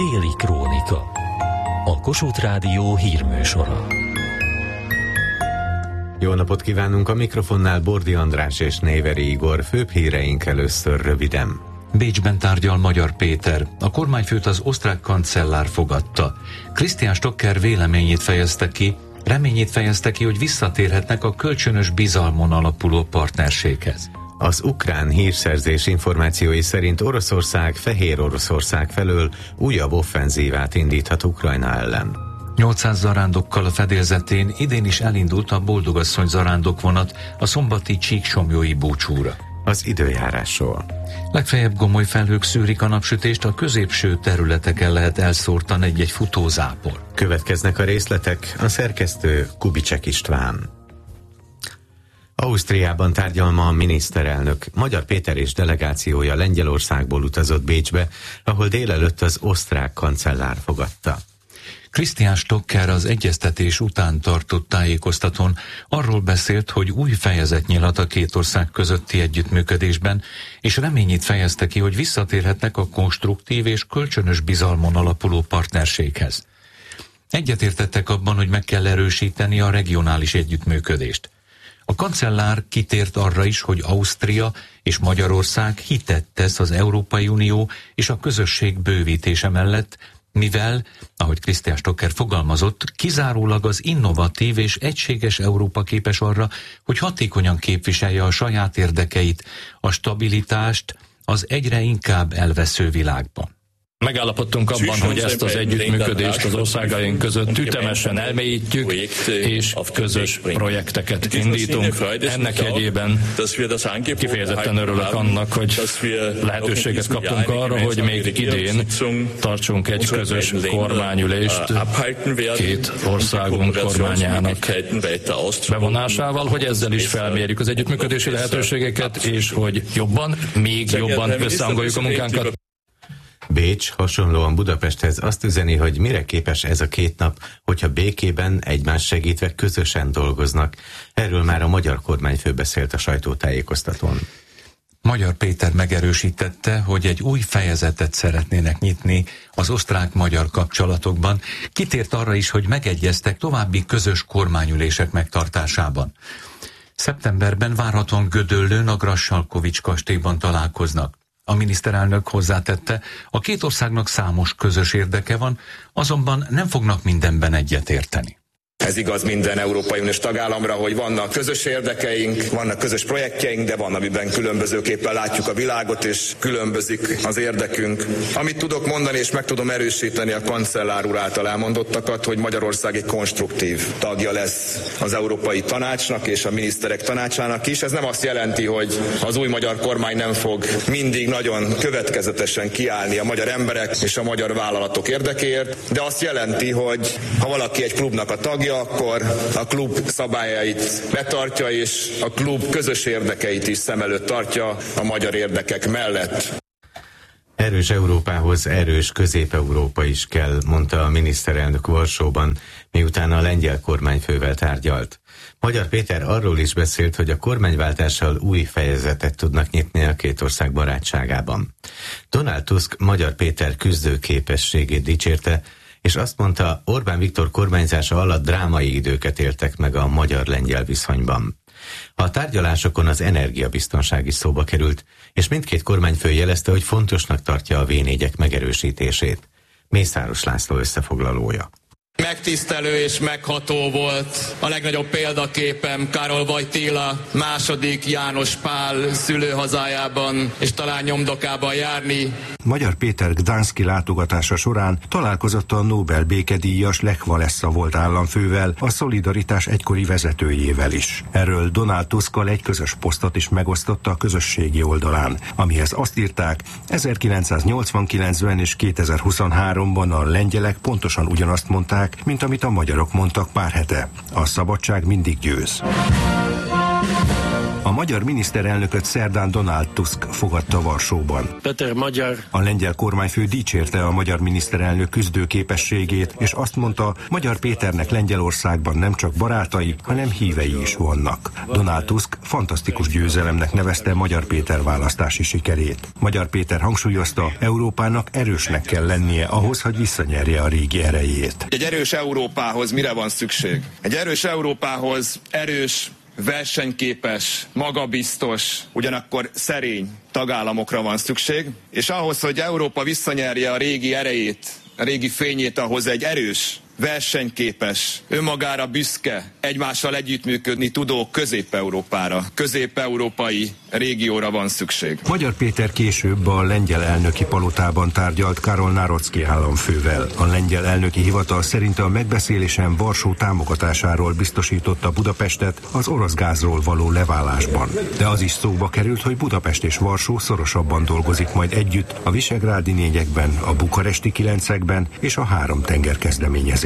Déli Krónika. A Kossuth Rádió hírműsora. Jó napot kívánunk, a mikrofonnál Bordi András és Néveri Igor. Főbb híreink először röviden. Bécsben tárgyal Magyar Péter. A kormányfőt az osztrák kancellár fogadta. Christian Stocker véleményét fejezte ki, reményét fejezte ki, hogy visszatérhetnek a kölcsönös bizalmon alapuló partnerséghez. Az ukrán hírszerzés információi szerint Oroszország Fehér Oroszország felől újabb offenzívát indíthat Ukrajna ellen. 800 zarándokkal a fedélzetén idén is elindult a Boldogasszony zarándokvonat a szombati Csíksomlyói búcsúra. Az időjárásról. Legfeljebb gomoly felhők szűrik a napsütést, a középső területeken lehet elszórtan egy-egy futózápor. Következnek a részletek, a szerkesztő Kubicek István. Ausztriában tárgyal ma a miniszterelnök. Magyar Péter és delegációja Lengyelországból utazott Bécsbe, ahol délelőtt az osztrák kancellár fogadta. Christian Stocker az egyeztetés után tartott tájékoztatón arról beszélt, hogy új fejezet nyilat a két ország közötti együttműködésben, és reményét fejezte ki, hogy visszatérhetnek a konstruktív és kölcsönös bizalmon alapuló partnerséghez. Egyetértettek abban, hogy meg kell erősíteni a regionális együttműködést. A kancellár kitért arra is, hogy Ausztria és Magyarország hitet tesz az Európai Unió és a közösség bővítése mellett, mivel, ahogy Christian Stocker fogalmazott, kizárólag az innovatív és egységes Európa képes arra, hogy hatékonyan képviselje a saját érdekeit, a stabilitást az egyre inkább elvesző világban. Megállapodtunk abban, hogy ezt az együttműködést az országaink között ütemesen elmélyítjük, és közös projekteket indítunk. Ennek jegyében kifejezetten örülök annak, hogy lehetőséget kaptunk arra, hogy még idén tartsunk egy közös kormányülést két országunk kormányának bevonásával, hogy ezzel is felmérjük az együttműködési lehetőségeket, és hogy még jobban összehangoljuk a munkánkat. Bécs hasonlóan Budapesthez azt üzeni, hogy mire képes ez a két nap, hogyha békében egymás segítve közösen dolgoznak. Erről már a magyar kormányfő beszélt a sajtótájékoztatón. Magyar Péter megerősítette, hogy egy új fejezetet szeretnének nyitni az osztrák-magyar kapcsolatokban. Kitért arra is, hogy megegyeztek további közös kormányülések megtartásában. Szeptemberben várhatóan Gödöllőn a Grassalkovich kastélyban találkoznak. A miniszterelnök hozzátette, a két országnak számos közös érdeke van, azonban nem fognak mindenben egyetérteni. Ez igaz minden Európai Uniós tagállamra, hogy vannak közös érdekeink, vannak közös projektjeink, de van, amiben különbözőképpen látjuk a világot, és különbözik az érdekünk. Amit tudok mondani, és meg tudom erősíteni a kancellár úr által elmondottakat, hogy Magyarország egy konstruktív tagja lesz az Európai Tanácsnak és a miniszterek tanácsának is. Ez nem azt jelenti, hogy az új magyar kormány nem fog mindig nagyon következetesen kiállni a magyar emberek és a magyar vállalatok érdekéért, de azt jelenti, hogy ha valaki egy klubnak a tagja, akkor a klub szabályait betartja, és a klub közös érdekeit is szem előtt tartja a magyar érdekek mellett. Erős Európához erős Közép-Európa is kell, mondta a miniszterelnök Varsóban, miután a lengyel kormányfővel tárgyalt. Magyar Péter arról is beszélt, hogy a kormányváltással új fejezetet tudnak nyitni a két ország barátságában. Donald Tusk Magyar Péter küzdőképességét dicsérte, és azt mondta, Orbán Viktor kormányzása alatt drámai időket éltek meg a magyar-lengyel viszonyban. A tárgyalásokon az energiabiztonság is szóba került, és mindkét kormányfő jelezte, hogy fontosnak tartja a V4-ek megerősítését. Mészáros László összefoglalója. Megtisztelő és megható volt a legnagyobb példaképem Károly Wojtyla második János Pál szülőhazájában és talán nyomdokában járni. Magyar Péter gdanszki látogatása során találkozott a Nobel békedíjas Lech Walesa volt államfővel, a Szolidaritás egykori vezetőjével is. Erről Donald Tuskkal egy közös posztot is megosztotta a közösségi oldalán, amihez azt írták, 1989-ben és 2023-ban a lengyelek pontosan ugyanazt mondták, mint amit a magyarok mondtak pár hete. A szabadság mindig győz. A magyar miniszterelnököt szerdán Donald Tusk fogadta Varsóban. A lengyel kormányfő dicsérte a magyar miniszterelnök küzdőképességét, és azt mondta, Magyar Péternek Lengyelországban nem csak barátai, hanem hívei is vannak. Donald Tusk fantasztikus győzelemnek nevezte Magyar Péter választási sikerét. Magyar Péter hangsúlyozta, Európának erősnek kell lennie ahhoz, hogy visszanyerje a régi erejét. Egy erős Európához mire van szükség? Egy erős Európához erős, versenyképes, magabiztos, ugyanakkor szerény tagállamokra van szükség, és ahhoz, hogy Európa visszanyerje a régi erejét, a régi fényét, ahhoz egy erős, versenyképes, önmagára büszke, egymással együttműködni tudó Közép-Európára, közép-európai régióra van szükség. Magyar Péter később a lengyel elnöki palotában tárgyalt Karol Národszky államfővel. A lengyel elnöki hivatal szerint a megbeszélésen Varsó támogatásáról biztosította Budapestet az orosz gázról való leválásban. De az is szóba került, hogy Budapest és Varsó szorosabban dolgozik majd együtt a visegrádi négyekben, a bukaresti kilencekben és a három tenger kezdeményezésben.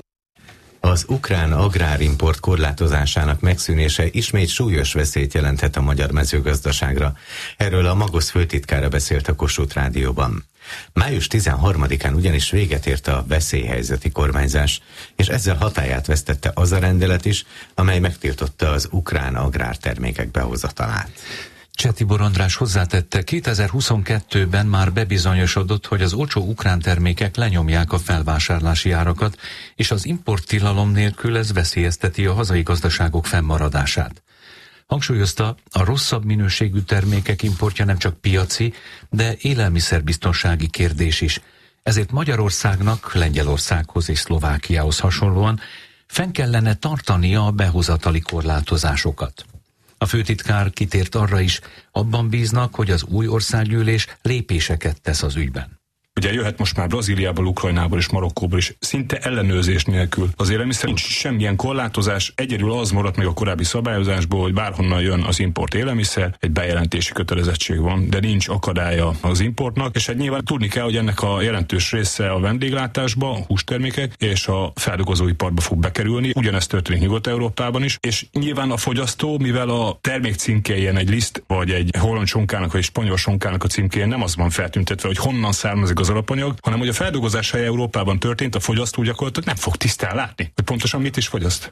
Az ukrán agrárimport korlátozásának megszűnése ismét súlyos veszélyt jelenthet a magyar mezőgazdaságra. Erről a Magosz főtitkára beszélt a Kossuth Rádióban. Május 13-án ugyanis véget ért a veszélyhelyzeti kormányzás, és ezzel hatályát vesztette az a rendelet is, amely megtiltotta az ukrán agrártermékek behozatalát. Cseh Tibor András hozzátette, 2022-ben már bebizonyosodott, hogy az olcsó ukrán termékek lenyomják a felvásárlási árakat, és az importtilalom nélkül ez veszélyezteti a hazai gazdaságok fennmaradását. Hangsúlyozta, a rosszabb minőségű termékek importja nem csak piaci, de élelmiszerbiztonsági kérdés is. Ezért Magyarországnak, Lengyelországhoz és Szlovákiához hasonlóan fenn kellene tartania a behozatali korlátozásokat. A főtitkár kitért arra is, abban bíznak, hogy az új országgyűlés lépéseket tesz az ügyben. Ugye jöhet most már Brazíliából, Ukrajnából és Marokkóból is, szinte ellenőrzés nélkül. Az élelmiszer nincs semmilyen korlátozás, egyedül az maradt még a korábbi szabályozásból, hogy bárhonnan jön az import élelmiszer, egy bejelentési kötelezettség van, de nincs akadálya az importnak, és hát nyilván tudni kell, hogy ennek a jelentős része a vendéglátásba, a hústermékek és a feldolgozóiparba fog bekerülni. Ugyanezt történik Nyugat-Európában is, és nyilván a fogyasztó, mivel a termék címkéjén egy liszt, vagy egy holland sonkának, vagy egy spanyol sonkának a címkéjén nem az van feltüntetve, hogy honnan származik az alapanyag, hanem hogy a feldolgozás helye Európában történt, a fogyasztó gyakorlatilag nem fog tisztán látni, hogy pontosan mit is fogyaszt.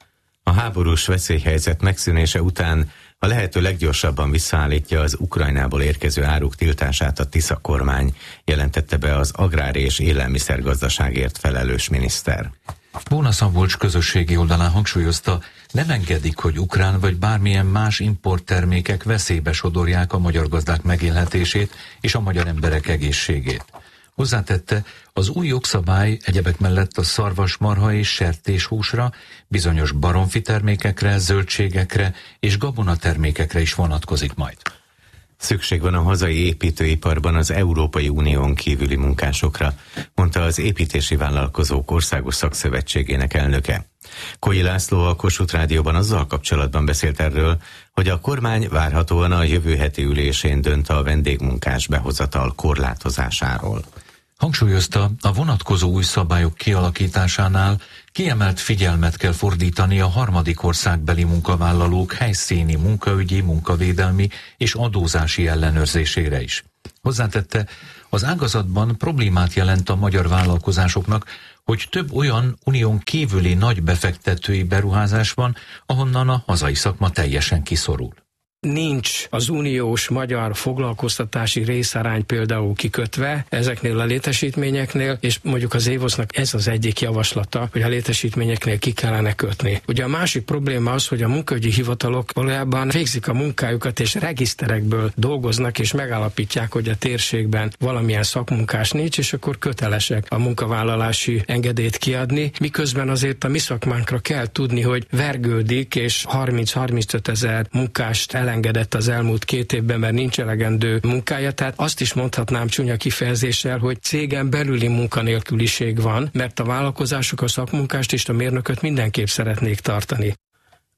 A háborús veszélyhelyzet megszűnése után a lehető leggyorsabban visszaállítja az Ukrajnából érkező áruk tiltását a Tisza kormány, jelentette be az agrár- és élelmiszergazdaságért felelős miniszter. Bóna Szabolcs közösségi oldalán hangsúlyozta, nem engedik, hogy ukrán vagy bármilyen más importtermékek veszélybe sodorják a magyar gazdák megélhetését és a magyar emberek egészségét. Hozzátette, az új jogszabály egyebek mellett a szarvasmarha és sertéshúsra, bizonyos baromfi termékekre, zöldségekre és gabonatermékekre is vonatkozik majd. Szükség van a hazai építőiparban az Európai Unión kívüli munkásokra, mondta az Építési Vállalkozók Országos Szakszövetségének elnöke. Koi László a Kossuth Rádióban azzal kapcsolatban beszélt erről, hogy a kormány várhatóan a jövő heti ülésén dönt a vendégmunkás behozatal korlátozásáról. Hangsúlyozta, a vonatkozó új szabályok kialakításánál kiemelt figyelmet kell fordítani a harmadik országbeli munkavállalók helyszíni munkaügyi, munkavédelmi és adózási ellenőrzésére is. Hozzátette, az ágazatban problémát jelent a magyar vállalkozásoknak, hogy több olyan unión kívüli nagy befektetői beruházás van, ahonnan a hazai szakma teljesen kiszorul. Nincs az uniós magyar foglalkoztatási részarány például kikötve ezeknél a létesítményeknél, és mondjuk az Évosznak ez az egyik javaslata, hogy a létesítményeknél ki kellene kötni. Ugye a másik probléma az, hogy a munkaügyi hivatalok valójában végzik a munkájukat, és regiszterekből dolgoznak, és megállapítják, hogy a térségben valamilyen szakmunkás nincs, és akkor kötelesek a munkavállalási engedélyt kiadni, miközben azért a mi szakmánkra kell tudni, hogy vergődik, és 30-35 ezer munkást elengedett az elmúlt 2 évben, mert nincs elegendő munkája. Tehát azt is mondhatnám csúnya kifejezéssel, hogy cégen belüli munkanélküliség van, mert a vállalkozások a szakmunkást és a mérnököt mindenképp szeretnék tartani.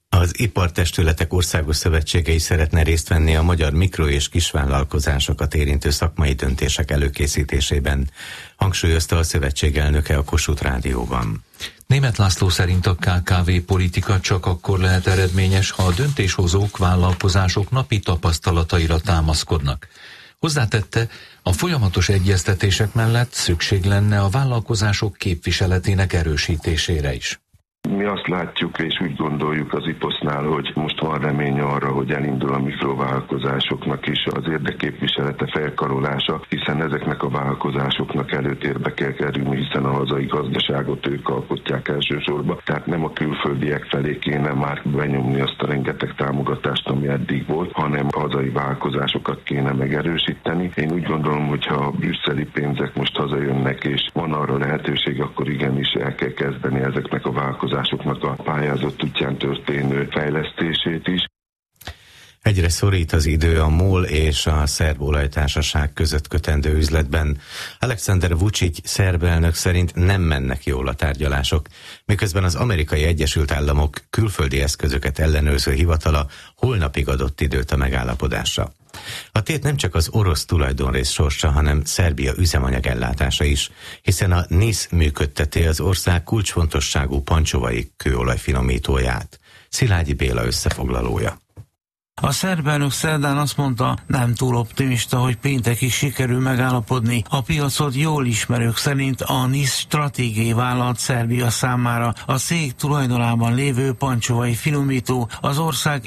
Az Ipartestületek Országos Szövetsége is szeretne részt venni a magyar mikro- és kisvállalkozásokat érintő szakmai döntések előkészítésében, hangsúlyozta a szövetség elnöke a Kossuth Rádióban. Németh László szerint a KKV politika csak akkor lehet eredményes, ha a döntéshozók, vállalkozások napi tapasztalataira támaszkodnak. Hozzátette, a folyamatos egyeztetések mellett szükség lenne a vállalkozások képviseletének erősítésére is. Mi azt látjuk és úgy gondoljuk az IPOSZ-nál, hogy most van remény arra, hogy elindul a mikrovállalkozásoknak is az érdekképviselete, felkarolása, hiszen ezeknek a vállalkozásoknak előtérbe kell kerülni, hiszen a hazai gazdaságot ők alkotják elsősorban. Tehát nem a külföldiek felé kéne már benyomni azt a rengeteg támogatást, ami eddig volt, hanem a hazai vállalkozásokat kéne megerősíteni. Én úgy gondolom, hogy ha a brüsszeli pénzek most hazajönnek és van arra lehetőség, akkor igenis el kell kezdeni ezeknek a vállalkozásoknak a pályázott útján történő fejlesztését is. Egyre szorít az idő a MOL és a Szerb Olajtársaság között kötendő üzletben. Alexander Vučić szerb elnök szerint nem mennek jól a tárgyalások, miközben az Amerikai Egyesült Államok külföldi eszközöket ellenőrző hivatala holnapig adott időt a megállapodásra. A tét nem csak az orosz tulajdonrész sorsa, hanem Szerbia üzemanyag ellátása is, hiszen a NIS működteti az ország kulcsfontosságú pancsovai kőolajfinomítóját. Szilágyi Béla összefoglalója. A szerb elnök szerdán azt mondta, nem túl optimista, hogy péntekig sikerül megállapodni. A piacot jól ismerők szerint a NIS stratégiai vállalat Szerbia számára. A cég tulajdonában lévő pancsovai finomító az ország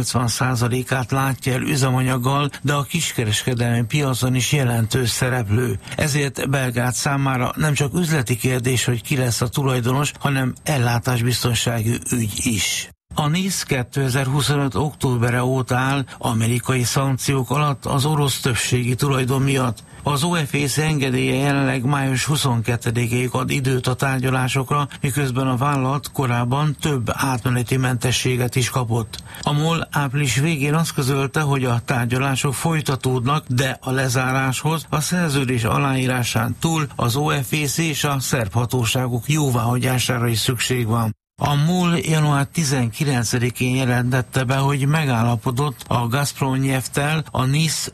80%-át látja el üzemanyaggal, de a kiskereskedelmi piacon is jelentős szereplő. Ezért Belgrád számára nem csak üzleti kérdés, hogy ki lesz a tulajdonos, hanem ellátásbiztonsági ügy is. A NIS 2025. októbere óta áll amerikai szankciók alatt az orosz többségi tulajdon miatt. Az OFAC engedélye jelenleg május 22-ig ad időt a tárgyalásokra, miközben a vállalat korábban több átmeneti mentességet is kapott. A MOL április végén azt közölte, hogy a tárgyalások folytatódnak, de a lezáráshoz a szerződés aláírásán túl az OFAC és a szerb hatóságok jóváhagyására is szükség van. A MOL január 19-én jelentette be, hogy megállapodott a Gazprom Nyefttel a NIS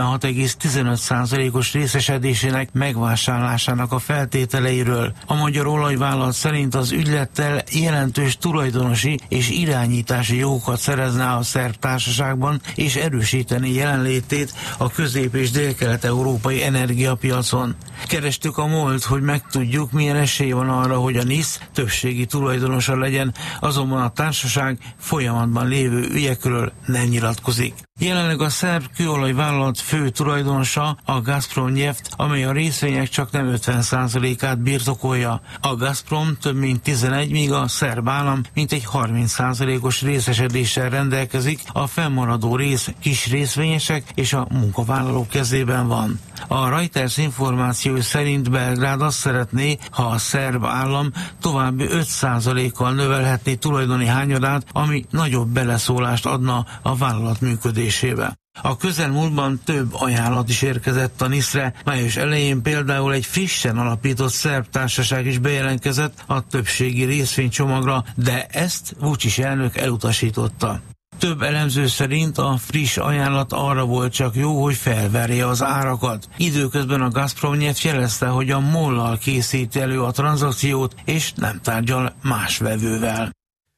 56,15%-os részesedésének megvásárlásának a feltételeiről. A magyar olajvállalat szerint az ügylettel jelentős tulajdonosi és irányítási jogokat szerezne a szerb társaságban, és erősíteni jelenlétét a közép- és délkelet-európai energiapiacon. Kerestük a MOL-t, hogy megtudjuk, milyen esély van arra, hogy a NIS többségi tulajdonosa legyen, azonban a társaság folyamatban lévő ügyekről nem nyilatkozik. Jelenleg a szerb kőolajvállalat fő tulajdonosa a Gazprom Neft, amely a részvények csak nem 50%-át birtokolja. A Gazprom több mint 11, míg a szerb állam mintegy 30%-os részesedéssel rendelkezik, a fennmaradó rész kis részvényesek és a munkavállalók kezében van. A Reuters információi szerint Belgrád azt szeretné, ha a szerb állam további 5%-kal növelhetné tulajdoni hányadát, ami nagyobb beleszólást adna a vállalat működésébe. A közelmúltban több ajánlat is érkezett a NIS-re, május elején például egy frissen alapított szerb társaság is bejelentkezett a többségi részvénycsomagra, de ezt Vučić elnök elutasította. Több elemző szerint a friss ajánlat arra volt csak jó, hogy felverje az árakat. Időközben a Gazprom Neft jelezte, hogy a MOL-lal készíti elő a tranzakciót, és nem tárgyal más vevővel.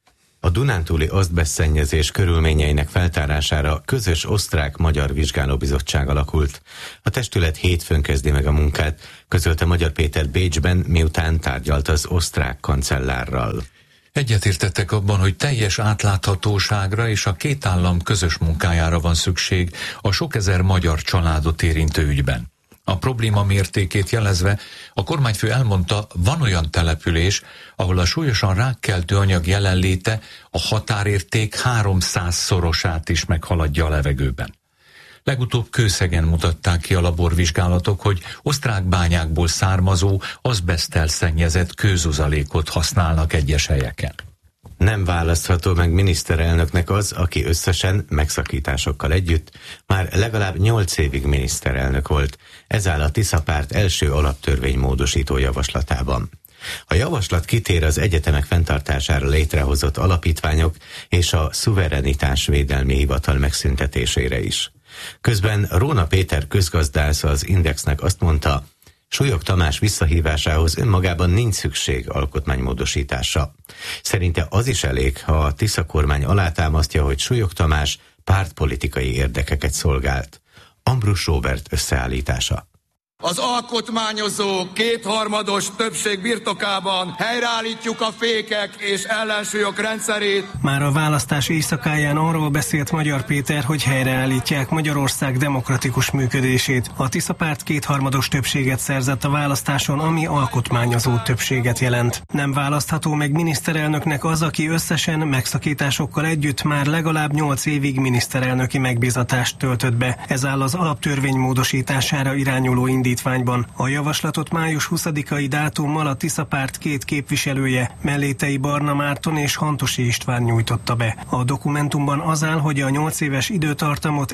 A dunántúli azbesztszennyezés körülményeinek feltárására közös osztrák-magyar vizsgálóbizottság alakult. A testület hétfőn kezdi meg a munkát, közölte Magyar Péter Bécsben, miután tárgyalt az osztrák kancellárral. Egyetértettek abban, hogy teljes átláthatóságra és a két állam közös munkájára van szükség a sok ezer magyar családot érintő ügyben. A probléma mértékét jelezve a kormányfő elmondta, van olyan település, ahol a súlyosan rákkeltő anyag jelenléte a határérték 300-szorosát is meghaladja a levegőben. Legutóbb Kőszegen mutatták ki a laborvizsgálatok, hogy osztrák bányákból származó, azbeszttel szennyezett kőzuzalékot használnak egyes helyeken. Nem választható meg miniszterelnöknek az, aki összesen megszakításokkal együtt már legalább 8 évig miniszterelnök volt. Ez áll a Tisza párt első alaptörvénymódosító javaslatában. A javaslat kitér az egyetemek fenntartására létrehozott alapítványok és a Szuverenitásvédelmi Hivatal megszüntetésére is. Közben Róna Péter közgazdász az Indexnek azt mondta, Súlyog Tamás visszahívásához önmagában nincs szükség alkotmánymódosításra. Szerinte az is elég, ha a Tisza kormány alátámasztja, hogy Súlyog Tamás pártpolitikai érdekeket szolgált. Ambrus Róbert összeállítása. Az alkotmányozó kétharmados többség birtokában helyreállítjuk a fékek és ellensúlyok rendszerét. Már a választás éjszakáján arról beszélt Magyar Péter, hogy helyreállítják Magyarország demokratikus működését. A Tisza párt kétharmados többséget szerzett a választáson, ami alkotmányozó többséget jelent. Nem választható meg miniszterelnöknek az, aki összesen megszakításokkal együtt már legalább 8 évig miniszterelnöki megbízatást töltött be. Ez áll az alaptörvény módosítására irányuló indítványban. A javaslatot május 20-ai dátummal a Tisza párt 2 képviselője, Mellétei Barna Márton és Hantosi István nyújtotta be. A dokumentumban az áll, hogy a 8 éves időtartamot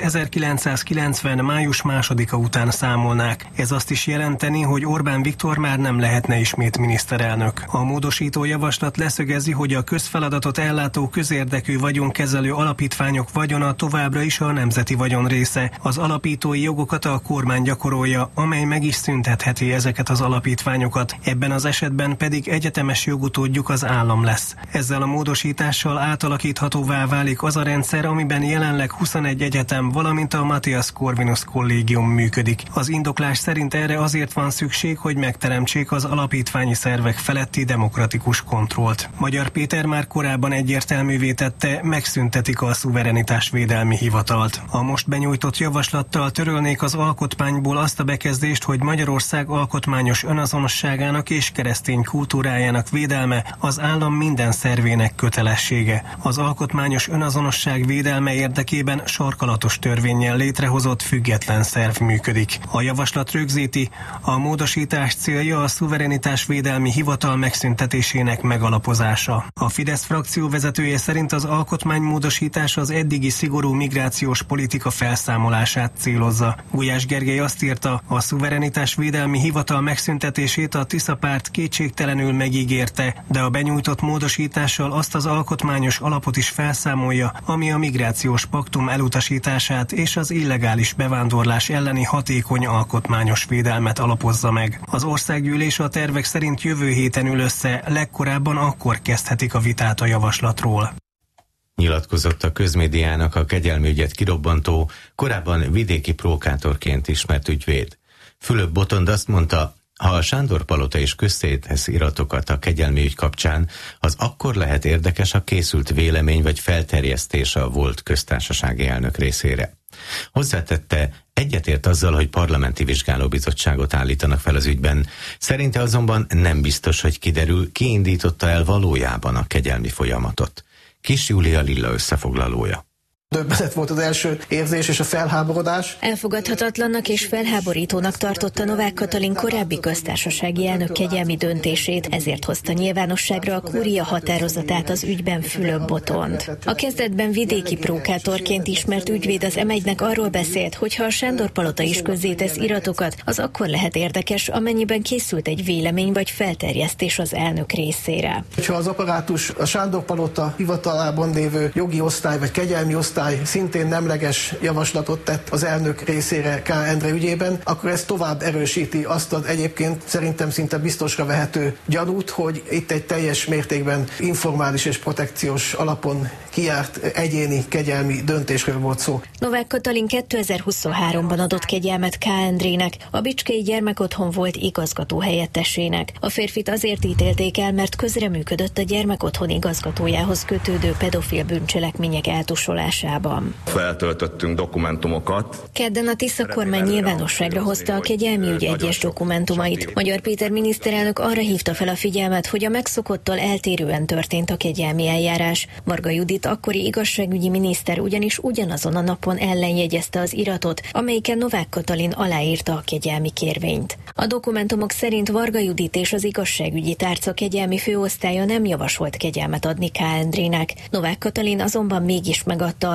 1990. május 2-a után számolnák. Ez azt is jelenteni, hogy Orbán Viktor már nem lehetne ismét miniszterelnök. A módosító javaslat leszögezi, hogy a közfeladatot ellátó közérdekű vagyonkezelő alapítványok vagyona továbbra is a nemzeti vagyon része. Az alapítói jogokat a kormány gyakorolja, amely meg is szüntetheti ezeket az alapítványokat, ebben az esetben pedig egyetemes jogutódjuk az állam lesz. Ezzel a módosítással átalakíthatóvá válik az a rendszer, amiben jelenleg 21 egyetem, valamint a Matthias Corvinus Kollégium működik. Az indoklás szerint erre azért van szükség, hogy megteremtsék az alapítványi szervek feletti demokratikus kontrollt. Magyar Péter már korábban egyértelművé tette, megszüntetik a Szuverenitásvédelmi Hivatalt. A most benyújtott javaslattal törölnék az alkotmányból azt a bekezdést, hogy Magyarország alkotmányos önazonosságának és keresztény kultúrájának védelme az állam minden szervének kötelessége. Az alkotmányos önazonosság védelme érdekében sarkalatos törvénnyel létrehozott független szerv működik. A javaslat rögzíti, a módosítás célja a Szuverenitásvédelmi Hivatal megszüntetésének megalapozása. A Fidesz frakció vezetője szerint az alkotmánymódosítás az eddigi szigorú migrációs politika felszámolását célozza. Gulyás Gergely azt írta, a Szuverenitásvédelmi Hivatal megszüntetését a Tisza párt kétségtelenül megígérte, de a benyújtott módosítással azt az alkotmányos alapot is felszámolja, ami a migrációs paktum elutasítását és az illegális bevándorlás elleni hatékony alkotmányos védelmet alapozza meg. Az országgyűlés a tervek szerint jövő héten ül össze, legkorábban akkor kezdhetik a vitát a javaslatról. Nyilatkozott a közmédiának a kegyelmi ügyet kirobbantó, korábban vidéki prókátorként ismert ügyvéd. Fülöp Botond azt mondta, ha a Sándor-palota is közzétesz iratokat a kegyelmi ügy kapcsán, az akkor lehet érdekes, ha készült vélemény vagy felterjesztés a volt köztársasági elnök részére. Hozzátette, egyetért azzal, hogy parlamenti vizsgálóbizottságot állítanak fel az ügyben. Szerinte azonban nem biztos, hogy kiderül, ki indította el valójában a kegyelmi folyamatot. Kis Júlia Lilla összefoglalója. Döbbenet volt az első érzés és a felháborodás. Elfogadhatatlannak és felháborítónak tartotta Novák Katalin korábbi köztársasági elnök kegyelmi döntését, ezért hozta nyilvánosságra a kúria határozatát az ügyben Fülöp Botond. A kezdetben vidéki prókátorként ismert ügyvéd az M1-nek arról beszélt, hogy ha a Sándor-palota is közzétesz iratokat, az akkor lehet érdekes, amennyiben készült egy vélemény vagy felterjesztés az elnök részére. Ha az apparátus a Sándor-palota hivatalában lévő jogi osztály vagy kegyelmi osztály szintén nemleges javaslatot tett az elnök részére K. Endre ügyében, akkor ez tovább erősíti azt az egyébként szerintem szinte biztosra vehető gyanút, hogy itt egy teljes mértékben informális és protekciós alapon kijárt egyéni kegyelmi döntésről volt szó. Novák Katalin 2023-ban adott kegyelmet K. Endrének, a Bicskei Gyermekotthon volt igazgató helyettesének. A férfit azért ítélték el, mert közreműködött a gyermekotthon igazgatójához kötődő pedofil bűncselekmények eltusolásában. Feltöltöttünk dokumentumokat. Kedden a Tisza kormány nyilvánosságra hozta a kegyelmi ügy egyes dokumentumait. Magyar Péter miniszterelnök arra hívta fel a figyelmet, hogy a megszokottól eltérően történt a kegyelmi eljárás. Varga Judit akkori igazságügyi miniszter ugyanis ugyanazon a napon ellenjegyezte az iratot, amelyiken Novák Katalin aláírta a kegyelmi kérvényt. A dokumentumok szerint Varga Judit és az igazságügyi tárca kegyelmi főosztálya nem javasolt kegyelmet adni K. Endrének. Novák Katalin azonban mégis megadta az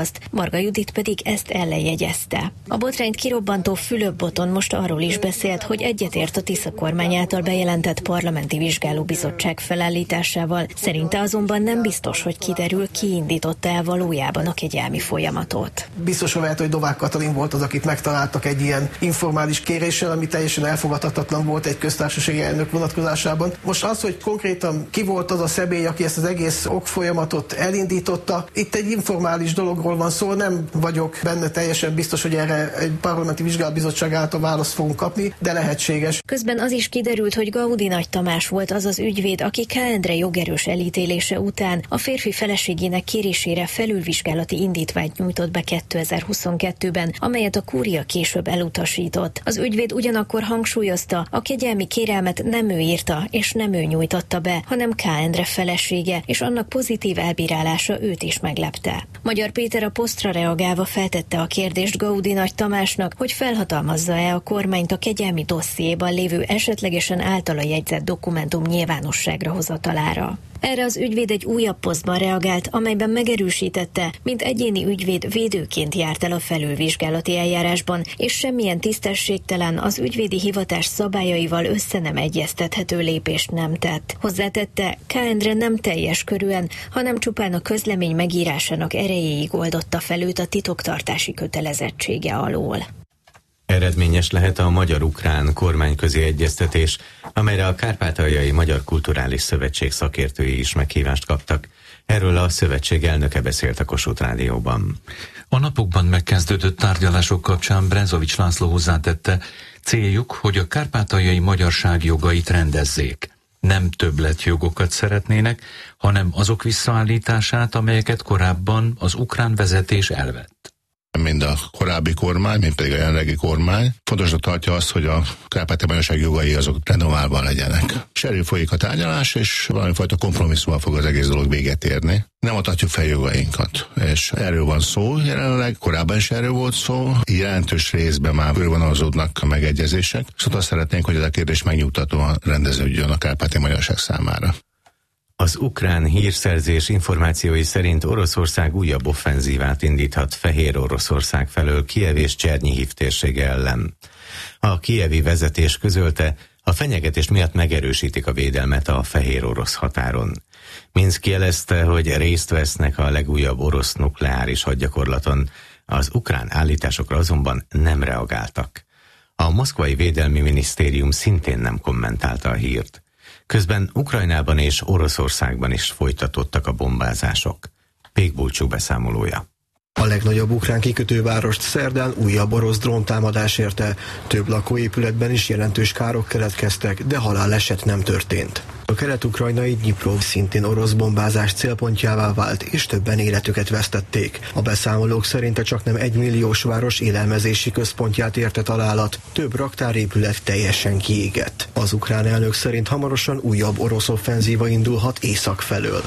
választ, Marga Judit pedig ezt ellenjegyezte. A botrányt kirobbantó Fülöp-Boton most arról is beszélt, hogy egyetért a Tisza kormány által bejelentett parlamenti vizsgálóbizottság felállításával. Szerinte azonban nem biztos, hogy kiderül, ki indította el valójában a kegyelmi folyamatot. Biztosan lehet, hogy Novák Katalin volt az, akit megtaláltak egy ilyen informális kéréssel, ami teljesen elfogadhatatlan volt egy köztársasági elnök vonatkozásában. Most az, hogy konkrétan ki volt az a személy, aki ezt az egész okfolyamatot elindította, itt egy informális dologról van szó, nem vagyok benne teljesen biztos, hogy erre egy parlamenti vizsgálóbizottság által választ fogunk kapni, de lehetséges. Közben az is kiderült, hogy Gaudi Nagy Tamás volt az az ügyvéd, aki K. Endre jogerős elítélése után a férfi feleségének kérésére felülvizsgálati indítványt nyújtott be 2022-ben, amelyet a kúria később elutasított. Az ügyvéd ugyanakkor hangsúlyozta, a kegyelmi kérelmet nem ő írta és nem ő nyújtotta be, hanem K. Endre felesége, és annak pozitív elbírálása őt is meglepte. Magyar Péter a posztra reagálva feltette a kérdést Gaudi Nagy Tamásnak, hogy felhatalmazza-e a kormányt a kegyelmi dossziéban lévő esetlegesen általa jegyzett dokumentum nyilvánosságra hozatalára. Erre az ügyvéd egy újabb posztban reagált, amelyben megerősítette, mint egyéni ügyvéd védőként járt el a felülvizsgálati eljárásban, és semmilyen tisztességtelen, az ügyvédi hivatás szabályaival össze nem egyeztethető lépést nem tett. Hozzátette, K. Endre nem teljes körűen, hanem csupán a közlemény megírásának erejéig oldotta fel őt a titoktartási kötelezettsége alól. Eredményes lehet a magyar-ukrán kormányközi egyeztetés, amelyre a Kárpátaljai Magyar Kulturális Szövetség szakértői is meghívást kaptak. Erről a szövetség elnöke beszélt a Kossuth Rádióban. A napokban megkezdődött tárgyalások kapcsán Brezovics László hozzátette, céljuk, hogy a kárpátaljai magyarság jogait rendezzék. Nem többletjogokat szeretnének, hanem azok visszaállítását, amelyeket korábban az ukrán vezetés elvett. Mind a korábbi kormány, mind pedig a jelenlegi kormány fontosnak tartja azt, hogy a kárpátaljai magyarság jogai azok renoválva legyenek. És erről folyik a tárgyalás, és valamifajta kompromisszummal fog az egész dolog véget érni. Nem adhatjuk fel jogainkat. És erről van szó jelenleg, korábban is erről volt szó, jelentős részben már körvonalazódnak a megegyezések, szóval azt szeretnénk, hogy ez a kérdés megnyugtatóan rendeződjön a kárpátaljai magyarság számára. Az ukrán hírszerzés információi szerint Oroszország újabb offenzívát indíthat Fehér Oroszország felől Kijev és Csernihiv térsége ellen. A kijevi vezetés közölte, a fenyegetés miatt megerősítik a védelmet a fehér orosz határon. Minszk jelezte, hogy részt vesznek a legújabb orosz nukleáris hadgyakorlaton, az ukrán állításokra azonban nem reagáltak. A moszkvai védelmi minisztérium szintén nem kommentálta a hírt. Közben Ukrajnában és Oroszországban is folytatódtak a bombázások. Pék Bulcsú beszámolója. A legnagyobb ukrán kikötővárost szerdán újabb orosz dróntámadás érte. Több lakóépületben is jelentős károk keletkeztek, de haláleset nem történt. A kelet-ukrajnai Dnyiprov szintén orosz bombázás célpontjává vált, és többen életüket vesztették. A beszámolók szerint a csaknem 1 milliós város élelmezési központját érte találat, több raktárépület teljesen kiégett. Az ukrán elnök szerint hamarosan újabb orosz offenzíva indulhat észak felől.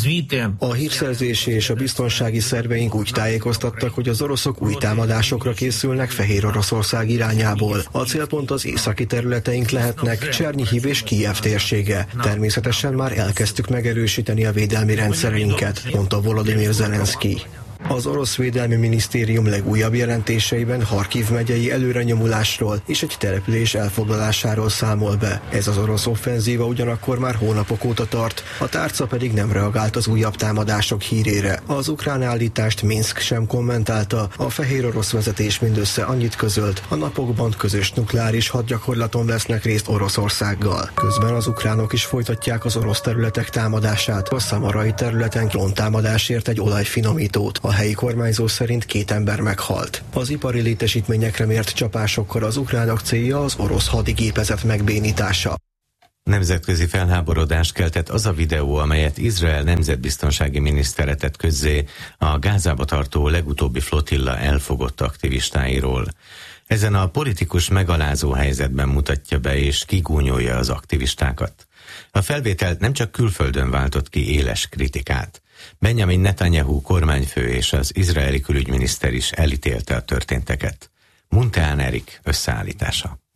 A hírszerzési és a biztonsági szerveink úgy tájékoztattak, hogy az oroszok új támadásokra készülnek Fehér Oroszország irányából. A célpont az északi területeink lehetnek, Csernihiv és Kijev térsége. Természetesen már elkezdtük megerősíteni a védelmi rendszereinket, mondta Volodymyr Zelenszky. Az orosz védelmi minisztérium legújabb jelentéseiben Harkiv megyei előrenyomulásról és egy település elfoglalásáról számol be. Ez az orosz offenzíva ugyanakkor már hónapok óta tart, a tárca pedig nem reagált az újabb támadások hírére. Az ukrán állítást Minszk sem kommentálta, a fehér orosz vezetés mindössze annyit közölt, a napokban közös nukleáris hadgyakorlaton vesznek részt Oroszországgal. Közben az ukránok is folytatják az orosz területek támadását. A szamarai területen dróntámadásért egy olajfinomítót. A helyi kormányzó szerint 2 ember meghalt. Az ipari létesítményekre mért csapásokkal az ukránok célja az orosz hadigépezet megbénítása. Nemzetközi felháborodást keltett az a videó, amelyet Izrael nemzetbiztonsági minisztere tett közzé a Gázába tartó legutóbbi flotilla elfogott aktivistáiról. Ezen a politikus megalázó helyzetben mutatja be és kigúnyolja az aktivistákat. A felvétel nem csak külföldön váltott ki éles kritikát. Benjamin Netanyahu kormányfő és az izraeli külügyminiszter is elítélte a történteket. Munteán Erik összeállítása.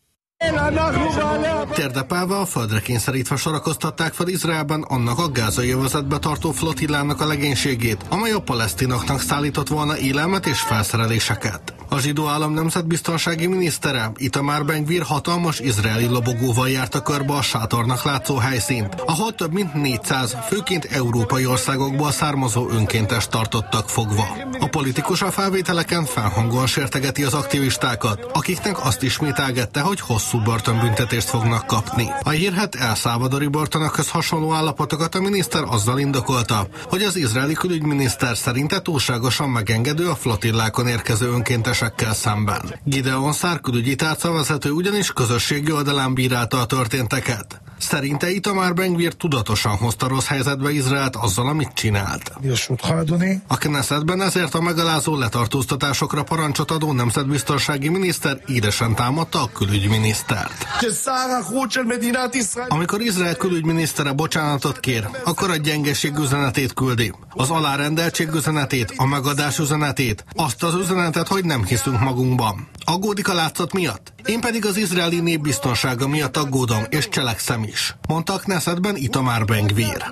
Térdepálva a földre kényszerítve sorakoztatták fel Izraelben annak a gázai övezetbe tartó flottillának a legénységét, amely a palesztinoknak szállított volna élelmet és felszereléseket. A zsidó állam nemzetbiztonsági minisztere, Itamar Ben-Gvir hatalmas izraeli lobogóval járta körbe a sátornak látszó helyszínt, ahol több mint 400, főként európai országokból származó önkéntest tartottak fogva. A politikus a felvételeken felhangon sértegeti az aktivistákat, akiknek azt ismételgette, hogy hosszú börtönbüntetést fognak kapni. A hírhedt El Salvadori börtönökhöz hasonló állapotokat a miniszter azzal indokolta, hogy az izraeli külügyminiszter szerinte túlságosan megengedő a flotillákon érkező önkéntesekkel szemben. Gideon Szár külügyi tárcavezető ugyanis közösségi oldalán bírálta a történteket. Szerinte Itamar Ben-Gvir tudatosan hozta rossz helyzetbe Izraelt azzal, amit csinált. A Knessetben ezért a megalázó letartóztatásokra parancsot adó nemzetbiztonsági miniszter édesen támadta a külügyminisztert. Amikor Izrael külügyminisztere bocsánatot kér, akkor a gyengeség üzenetét küldi. Az alárendeltség üzenetét, a megadás üzenetét, azt az üzenetet, hogy nem hiszünk magunkban. Aggódik a látszat miatt? Én pedig az izraeli nép biztonsága miatt aggódom, és cselekszem is, mondta a Knessetben Itamar Ben-Gvir.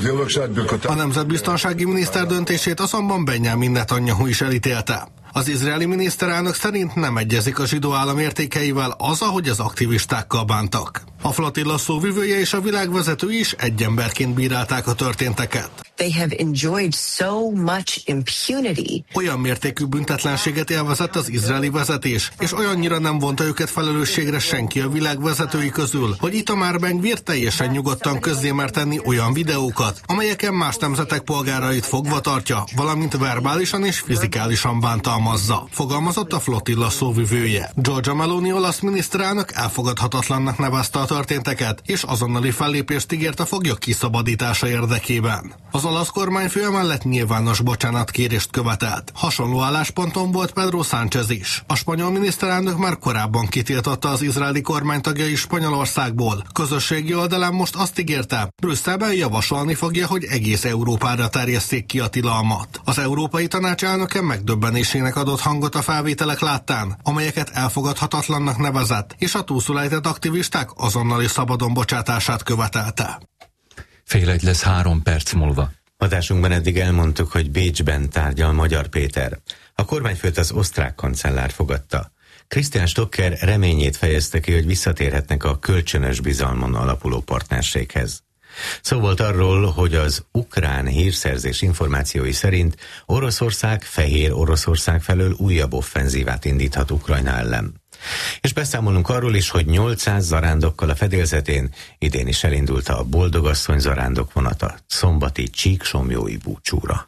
A nemzetbiztonsági miniszter döntését azonban Benjamin Netanyahu is elítélte. Az izraeli miniszterelnök szerint nem egyezik a zsidó állam értékeivel az, ahogy az aktivistákkal bántak. A flotilla szóvivője és a világvezető is egy emberként bírálták a történteket. They have enjoyed so much impunity. Olyan mértékű büntetlenséget élvezett az izraeli vezetés, és olyannyira nem vonta őket felelősségre senki a világ vezetői közül, hogy Itamar Ben-Gvir teljesen nyugodtan közzé mer tenni olyan videókat, amelyeken más nemzetek polgárait fogva tartja, valamint verbálisan és fizikálisan bántalmazza, fogalmazott a flotilla szóvivője. Giorgia Meloni olasz miniszterelnök elfogadhatatlannak nevezte a történteket, és azonnali fellépést ígért a foglyok kiszabadítása érdekében. Az olasz kormányfő emellett nyilvános bocsánatkérést követelt. Hasonló állásponton volt Pedro Sánchez is. A spanyol miniszterelnök már korábban kitiltotta az izraeli kormány tagjai Spanyolországból. Közösségi oldalán most azt ígérte, Brüsszelben javasolni fogja, hogy egész Európára terjesszék ki a tilalmat. Az Európai Tanács elnöke megdöbbenésének adott hangot a felvételek láttán, amelyeket elfogadhatatlannak nevezett, és a túlszulejtett aktivisták azonnali szabadon bocsátását követelte. Fél egy lesz 3 perc múlva. Adásunkban eddig elmondtuk, hogy Bécsben tárgyal Magyar Péter. A kormányfőt az osztrák kancellár fogadta. Christian Stocker reményét fejezte ki, hogy visszatérhetnek a kölcsönös bizalmon alapuló partnerséghez. Szó volt arról, hogy az ukrán hírszerzés információi szerint Oroszország Fehér Oroszország felől újabb offenzívát indíthat Ukrajna ellen. És beszámolunk arról is, hogy 800 zarándokkal a fedélzetén idén is elindult a Boldogasszony zarándok vonata szombati csíksomjói búcsúra.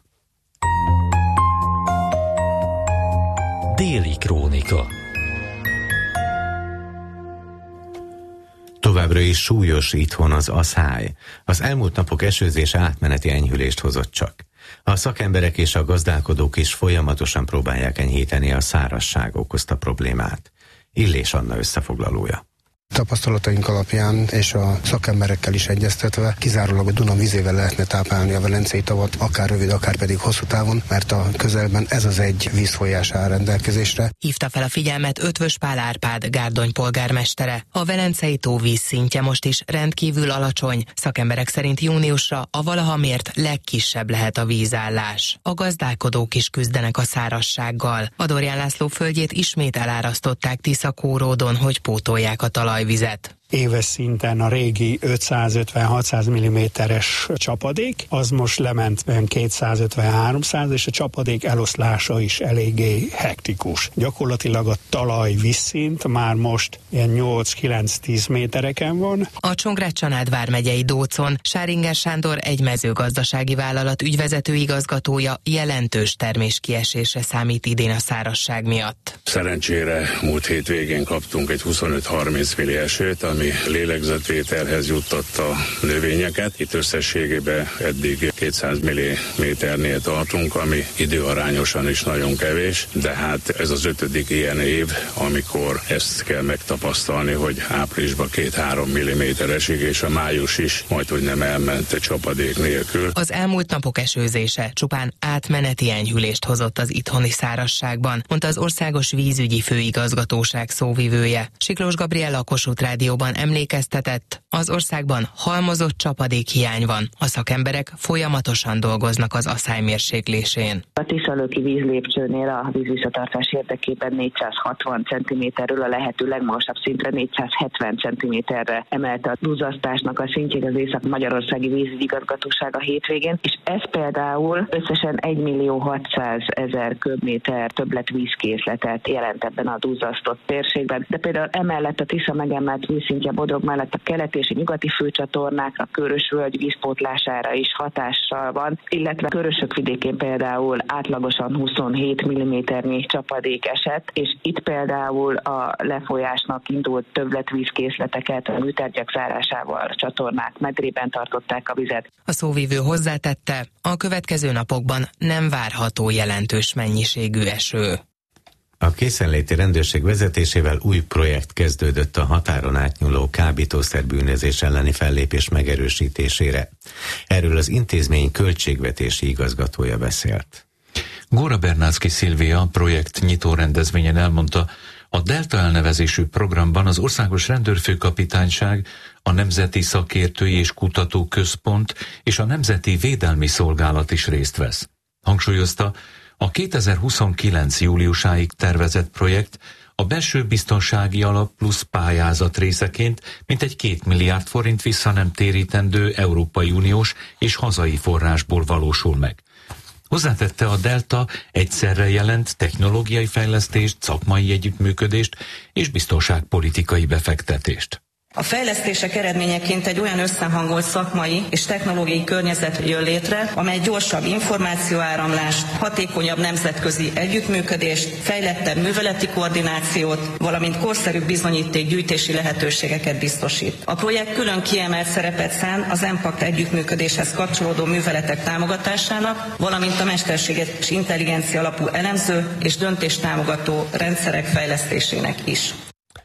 Déli krónika. Továbbra is súlyos itthon az aszály. Az elmúlt napok esőzés átmeneti enyhülést hozott csak. A szakemberek és a gazdálkodók is folyamatosan próbálják enyhíteni a szárazság okozta problémát. Illés Anna összefoglalója. Tapasztalataink alapján és a szakemberekkel is egyeztetve kizárólag a Duna vizével lehetne táplálni a Velencei tavat, akár rövid, akár pedig hosszú távon, mert a közelben ez az egy vízfolyás áll rendelkezésre. Hívta fel a figyelmet Ötvös Pál Árpád, Gárdony polgármestere. A Velencei tó vízszintje most is rendkívül alacsony. Szakemberek szerint júniusra a valaha mért legkisebb lehet a vízállás. A gazdálkodók is küzdenek a szárazsággal. Adorján László földjét ismét elárasztották Tiszakóródon, hogy pótolják a talajvizet. Éves szinten a régi 550-600 mm-es csapadék, az most lement 250-300, és a csapadék eloszlása is eléggé hektikus. Gyakorlatilag a talaj vízszint már most ilyen 8-9-10 métereken van. A Csongrád-Csanád vármegyei Dócon Sáringer Sándor egy mezőgazdasági vállalat ügyvezető igazgatója jelentős terméskiesésre számít idén a szárazság miatt. Szerencsére múlt hétvégén kaptunk egy 25-30 milli esőt, ami ami lélegzetvételhez juttatta a növényeket. Itt összességében eddig 200 mm-nél tartunk, ami időarányosan is nagyon kevés, de hát ez az 5. ilyen év, amikor ezt kell megtapasztalni, hogy áprilisban 2-3 mm esik, és a május is majdhogy nem elment csapadék nélkül. Az elmúlt napok esőzése csupán átmeneti enyhülést hozott az itthoni szárazságban, mondta az Országos Vízügyi Főigazgatóság szóvivője. Siklós Gabriella a Kossuth Rádióban emlékeztetett, az országban halmozott csapadékhiány van. A szakemberek folyamatosan dolgoznak az asszály mérséklésén. A Tiszalöki vízlépcsőnél a vízvisszatartás érdekében 460 cm-ről a lehető legmagasabb szintre 470 cm-re emelte a duzzasztásnak a szintjét az Észak-Magyarországi Vízügyigazgatóság a hétvégén, és ez például összesen 1.600.000 köbméter többletvízkészletet jelent ebben a duzzasztott térségben. De például emellett a Tisza megemelt vízszintje Bodrog mellett a keleti és a nyugati főcsatornákra, Körösvölgy vízpótlására is hatással van, illetve Körösök vidékén például átlagosan 27 mm-nyi csapadék esett, és itt például a lefolyásnak indult többletvízkészleteket a műtárgyak zárásával a csatornák medrében tartották a vizet. A szóvivő hozzátette, a következő napokban nem várható jelentős mennyiségű eső. A készenléti rendőrség vezetésével új projekt kezdődött a határon átnyúló kábítószerbűnözés elleni fellépés megerősítésére. Erről az intézmény költségvetési igazgatója beszélt. Góra Bernácki Szilvia projekt nyitó rendezvényen elmondta, a Delta elnevezésű programban az Országos Rendőrfőkapitányság, a Nemzeti Szakértői és Kutató Központ és a Nemzeti Védelmi Szolgálat is részt vesz. Hangsúlyozta, a 2029. júliusáig tervezett projekt a belső biztonsági alap plusz pályázat részeként mintegy 2 milliárd forint vissza nem térítendő Európai Uniós és hazai forrásból valósul meg. Hozzátette, a Delta egyszerre jelent technológiai fejlesztést, szakmai együttműködést és biztonságpolitikai befektetést. A fejlesztések eredményeként egy olyan összehangolt szakmai és technológiai környezet jön létre, amely gyorsabb információáramlást, hatékonyabb nemzetközi együttműködést, fejlettebb műveleti koordinációt, valamint korszerűbb bizonyítékgyűjtési lehetőségeket biztosít. A projekt külön kiemelt szerepet szán az EMPACT együttműködéshez kapcsolódó műveletek támogatásának, valamint a mesterséges intelligencia alapú elemző és döntéstámogató rendszerek fejlesztésének is.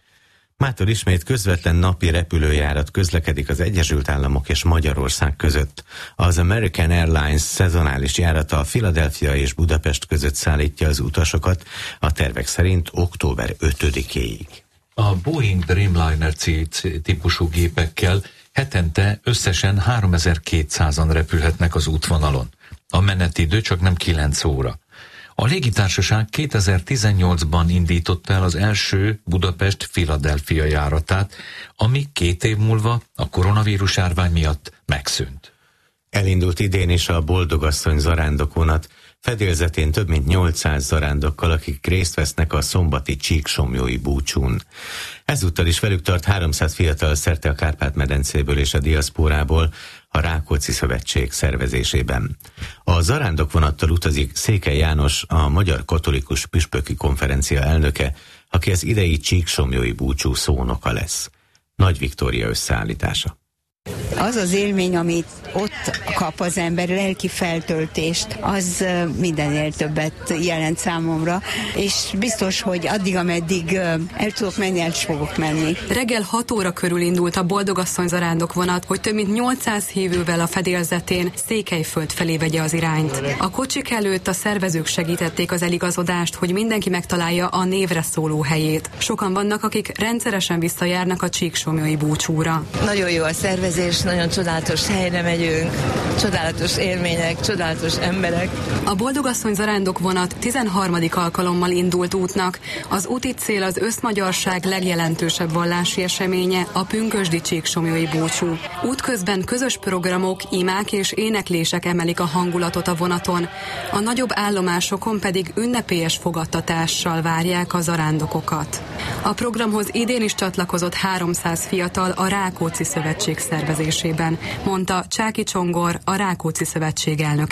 Mától ismét közvetlen napi repülőjárat közlekedik az Egyesült Államok és Magyarország között. Az American Airlines szezonális járata a Philadelphia és Budapest között szállítja az utasokat, a tervek szerint október 5-éig. A Boeing Dreamliner típusú gépekkel hetente összesen 3200-an repülhetnek az útvonalon. A menetidő csak nem 9 óra. A légitársaság 2018-ban indította el az első Budapest-Philadelphia járatát, ami 2 év múlva a koronavírus járvány miatt megszűnt. Elindult idén is a Boldogasszony zarándokvonat, fedélzetén több mint 800 zarándokkal, akik részt vesznek a szombati Csíksomlyói búcsún. Ezúttal is velük tart 300 fiatal szerte a Kárpát-medencéből és a diaszpórából, a Rákóczi Szövetség szervezésében. A zarándokvonattal utazik Székely János, a Magyar Katolikus Püspöki Konferencia elnöke, aki az idei Csíksomlyói búcsú szónoka lesz. Nagy Viktória összeállítása. Az az élmény, amit ott kap az ember, lelki feltöltést, az mindennél többet jelent számomra, és biztos, hogy addig, ameddig el tudok menni, el is fogok menni. Reggel 6 óra körül indult a Boldogasszony zarándokvonat, hogy több mint 800 hívővel a fedélzetén Székelyföld felé vegye az irányt. A kocsik előtt a szervezők segítették az eligazodást, hogy mindenki megtalálja a névre szóló helyét. Sokan vannak, akik rendszeresen visszajárnak a Csíksomlyói búcsúra. Nagyon jó a szervezés, nagyon csodálatos helyre megyünk, csodálatos élmények, csodálatos emberek. A Boldogasszony zarándokvonat 13. alkalommal indult útnak. Az úti cél az összmagyarság legjelentősebb vallási eseménye, a pünkösdi Csíksomlyói búcsú. Útközben közös programok, imák és éneklések emelik a hangulatot a vonaton. A nagyobb állomásokon pedig ünnepélyes fogadtatással várják a zarándokokat. A programhoz idén is csatlakozott 300 fiatal a Rákóczi Szövetség szervezésében, mondta Csáki Csongor, a Rákóczi Szövetség elnöke.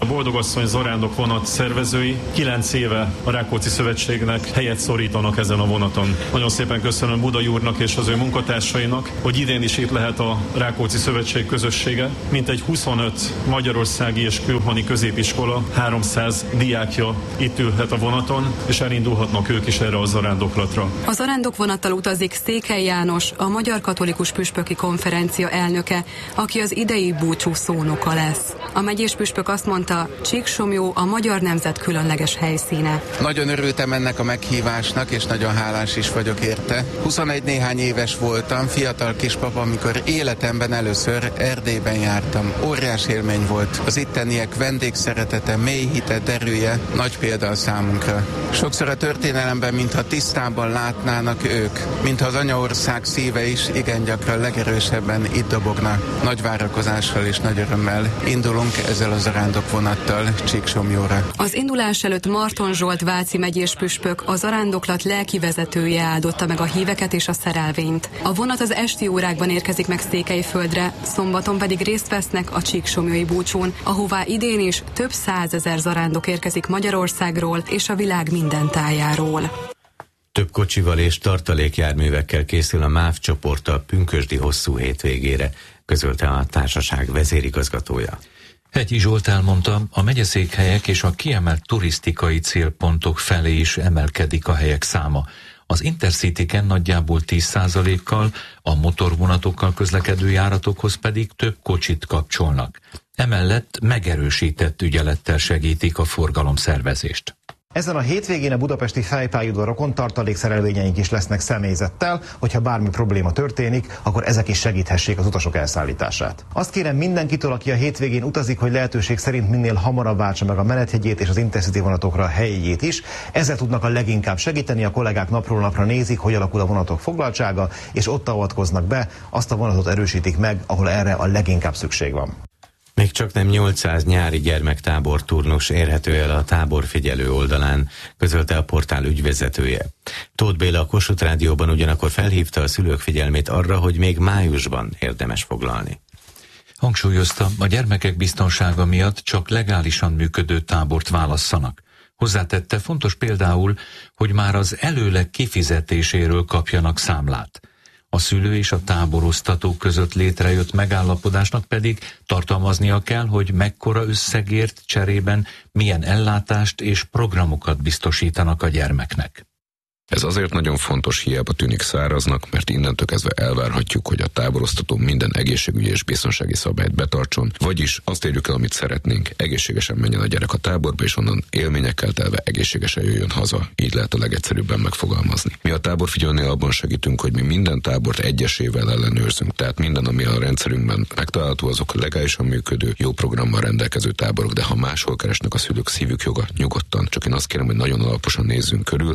A Boldogasszony zarándok vonat szervezői 9 éve a Rákóczi Szövetségnek helyet szorítanak ezen a vonaton. Nagyon szépen köszönöm Budai úrnak és az ő munkatársainak, hogy idén is itt lehet a Rákóczi Szövetség közössége. Mintegy 25 magyarországi és külhoni középiskola, 300 diákja itt ülhet a vonaton, és elindulhatnak ők is erre a zarándoklatra. A zarándokvonattal utazik Székely János, a Magyar Katolikus Püspöki Konferencia elnöke, aki az idei búcsú szónoka lesz. A megyés püspök azt mondta, Csíksomlyó a magyar nemzet különleges helyszíne. Nagyon örültem ennek a meghívásnak, és nagyon hálás is vagyok érte. 21 néhány éves voltam, fiatal kispapa, amikor életemben először Erdélyben jártam. Óriás élmény volt. Az itteniek vendégszeretete, mély hite, erője nagy példa a számunkra. Sokszor a történelemben, mintha tisztában látnának ők, mintha az anyaország szíve is igen gyakran legerősebben itt dobogna. Nagy várakozással és nagy örömmel indulunk ezzel a zarándokvonattal Csíksomlyóra. Az indulás előtt Marton Zsolt váci megyés püspök, a zarándoklat lelki vezetője áldotta meg a híveket és a szerelvényt. A vonat az esti órákban érkezik meg Székelyföldre, szombaton pedig részt vesznek a csíksomlyói búcsún, ahová idén is több 100 000 zarándok érkezik Magyarországról és a világ minden tájáról. Több kocsival és tartalékjárművekkel készül a MÁV csoport a pünkösdi hosszú hétvégére, közölte a társaság vezérigazgatója. Hegyi Zsolt elmondta, a megyeszékhelyek és a kiemelt turisztikai célpontok felé is emelkedik a helyek száma. Az Intercityken nagyjából 10%-kal, a motorvonatokkal közlekedő járatokhoz pedig több kocsit kapcsolnak. Emellett megerősített ügyelettel segítik a forgalomszervezést. Ezen a hétvégén a budapesti fejpályaudvarokon tartalékszerelvényeink is lesznek személyzettel, hogyha bármi probléma történik, akkor ezek is segíthessék az utasok elszállítását. Azt kérem mindenkitől, aki a hétvégén utazik, hogy lehetőség szerint minél hamarabb váltsa meg a menethegyét és az Intercity vonatokra a helyjegyét is. Ezzel tudnak a leginkább segíteni, a kollégák napról napra nézik, hogy alakul a vonatok foglaltsága, és ott avatkoznak be, azt a vonatot erősítik meg, ahol erre a leginkább szükség van. Még csak nem 800 nyári gyermektábor turnus érhető el a táborfigyelő oldalán, közölte a portál ügyvezetője. Tóth Béla a Kossuth Rádióban ugyanakkor felhívta a szülők figyelmét arra, hogy még májusban érdemes foglalni. Hangsúlyozta, a gyermekek biztonsága miatt csak legálisan működő tábort válasszanak. Hozzátette, fontos például, hogy már az előleg kifizetéséről kapjanak számlát. A szülő és a táboroztató között létrejött megállapodásnak pedig tartalmaznia kell, hogy mekkora összegért cserében milyen ellátást és programokat biztosítanak a gyermeknek. Ez azért nagyon fontos, hiába tűnik száraznak, mert innentől kezdve elvárhatjuk, hogy a táboroztató minden egészségügyi és biztonsági szabályt betartson, vagyis azt érjük el, amit szeretnénk, egészségesen menjen a gyerek a táborba, és onnan élményekkel telve egészségesen jöjjön haza. Így lehet a legegyszerűbben megfogalmazni. Mi a táborfigyelőnél abban segítünk, hogy mi minden tábort egyesével ellenőrzünk, tehát minden, ami a rendszerünkben megtalálható, azok legálisan működő, jó programmal rendelkező táborok, de ha máshol keresnek a szülők, szívük joga, nyugodtan. Csak én azt kérem, hogy nagyon alaposan nézzünk körül.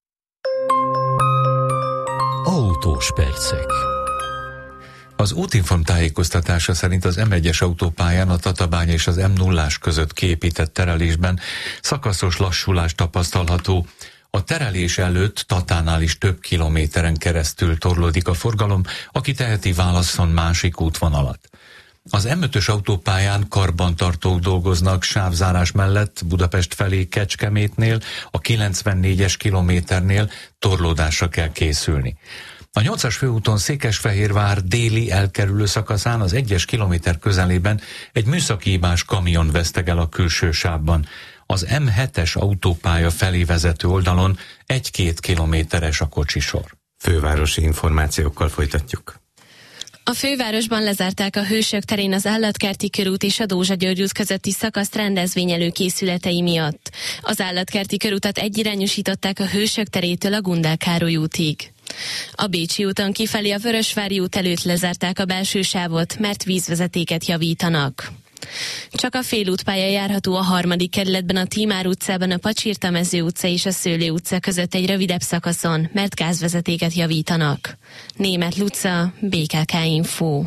Autós percek. Az Útinform tájékoztatása szerint az M1-es autópályán a Tatabánya és az M0-ás között kiépített terelésben szakaszos lassulás tapasztalható. A terelés előtt Tatánál is több kilométeren keresztül torlódik a forgalom, aki teheti, válasszon másik útvonalat. Az M5-ös autópályán karbantartók dolgoznak sávzárás mellett Budapest felé Kecskemétnél, a 94-es kilométernél torlódásra kell készülni. A 8-as főúton Székesfehérvár déli elkerülő szakaszán az 1-es kilométer közelében egy műszaki hibás kamion vesztegel a külső sávban. Az M7-es autópálya felé vezető oldalon 1-2 kilométeres a kocsisor. Fővárosi információkkal folytatjuk. A fővárosban lezárták a Hősök terén az Állatkerti körút és a Dózsa-György út közötti szakaszt rendezvény előkészületei miatt. Az Állatkerti körutat egyirányosították a Hősök terétől a Gundel Károly útig. A Bécsi úton kifelé a Vörösvári út előtt lezárták a belső sávot, mert vízvezetéket javítanak. Csak a félútpálya járható a 3. kerületben, a Tímár utcában, a Pacsirta-mező utca és a Szőlő utca között egy rövidebb szakaszon, mert gázvezetéket javítanak. Németh Luca, BKK Info.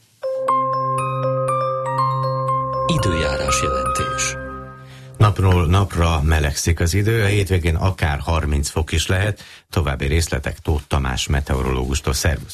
Időjárás jelentés. Napról napra melegszik az idő, a hétvégén akár 30 fok is lehet. További részletek Tóth Tamás meteorológustól. Szervusz!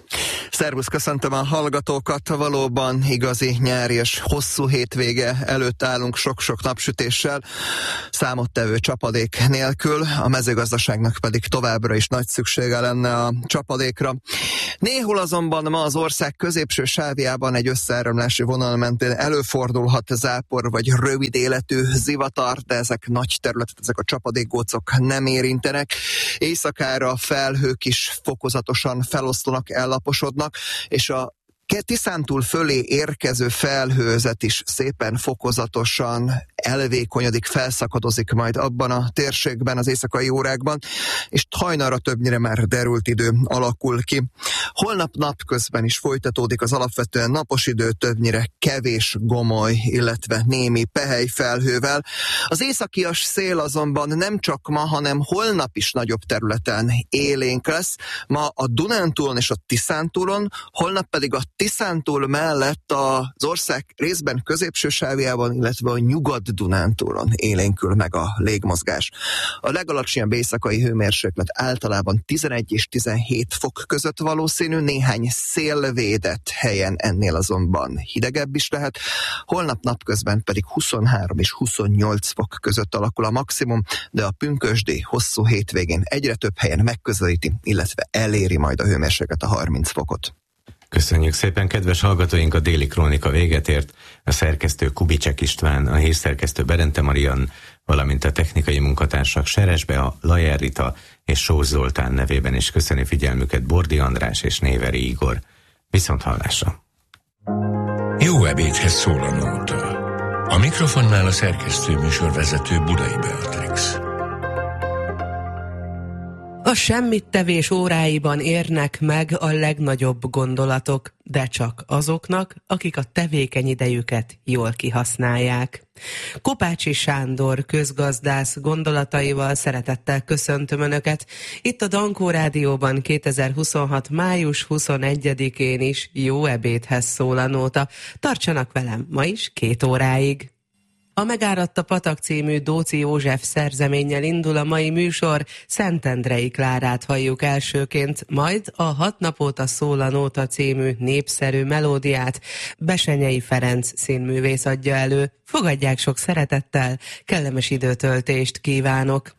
Szervusz, köszöntöm a hallgatókat. Valóban igazi nyári és hosszú hétvége előtt állunk sok-sok napsütéssel, számottevő csapadék nélkül, a mezőgazdaságnak pedig továbbra is nagy szüksége lenne a csapadékra. Néhol azonban ma az ország középső sávjában egy összeáramlási vonal mentén előfordulhat zápor vagy rövid életű zivatar, de ezek nagy területet, ezek a csapadékgócok nem érintenek. Éjszakára a felhők is fokozatosan feloszlanak, ellaposodnak, és a Tiszántúl fölé érkező felhőzet is szépen fokozatosan elvékonyodik, felszakadozik majd abban a térségben az éjszakai órákban, és hajnalra többnyire már derült idő alakul ki. Holnap napközben is folytatódik az alapvetően napos idő, többnyire kevés gomoly, illetve némi pehely felhővel. Az északias szél azonban nem csak ma, hanem holnap is nagyobb területen élénk lesz. Ma a Dunántúlon és a Tiszántúlon, holnap pedig a Tiszántúl mellett az ország részben középső sávjában, illetve a Nyugat-Dunántúlon élénkül meg a légmozgás. A legalacsonyabb éjszakai hőmérséklet általában 11 és 17 fok között valószínű, néhány szélvédett helyen ennél azonban hidegebb is lehet. Holnap napközben pedig 23 és 28 fok között alakul a maximum, de a pünkösdi hosszú hétvégén egyre több helyen megközelíti, illetve eléri majd a hőmérséklet a 30 fokot. Köszönjük szépen, kedves hallgatóink, a déli krónika véget ért. A szerkesztő Kubicek István, a hírszerkesztő Berente Marian, valamint a technikai munkatársak Seresbe, a Lajer Rita és Sós Zoltán nevében is köszöni figyelmüket Bordi András és Néveri Igor. Viszonthallásra! Jó ebédhez szól a nóta. A mikrofonnál a szerkesztő műsorvezető Budai Beatrix. A semmittevés óráiban érnek meg a legnagyobb gondolatok, de csak azoknak, akik a tevékeny idejüket jól kihasználják. Kopácsi Sándor közgazdász gondolataival szeretettel köszöntöm Önöket. Itt a Dankó Rádióban 2026. május 21-én is jó ebédhez szól a nóta. Tartsanak velem ma is 2 óráig. A Megáradt a patak című Dóczy József szerzeménnyel indul a mai műsor, Szentendrei Klárát halljuk elsőként, majd a 6 nap óta szól a nóta című népszerű melódiát Besenyei Ferenc színművész adja elő. Fogadják sok szeretettel, kellemes időtöltést kívánok!